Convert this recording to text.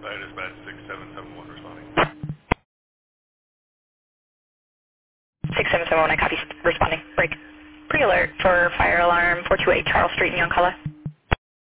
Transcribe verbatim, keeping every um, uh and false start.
Fire dispatch six seven seven one responding. six seven seven one, I copy. Responding. Break. Pre-alert for fire alarm four two eight Charles Street in Yoncalla.